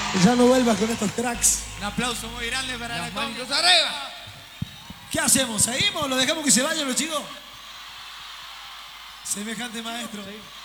Ya no vuelvas con estos cracks. Un aplauso muy grande para Las la manitos conga. arriba. ¿Qué hacemos? ¿Seguimos? ¿Lo dejamos que se vayan los chicos? Semejante maestro.